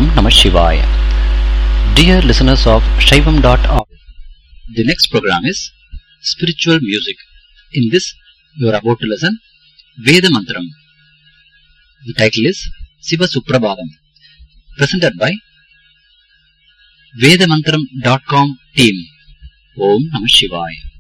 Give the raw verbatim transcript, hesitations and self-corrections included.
Om Namah Shivaya. Dear listeners of Shaivam dot org, the next program is Spiritual Music. In this, you are about to listen Veda Mantram. The title is Siva Suprabhadam, presented by Vedamantram dot com team. Om Namah Shivaya.